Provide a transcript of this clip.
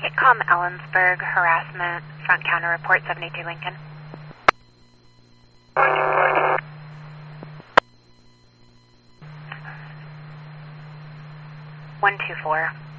Hitcom Ellensburg, harassment, front counter report 72 Lincoln. 124.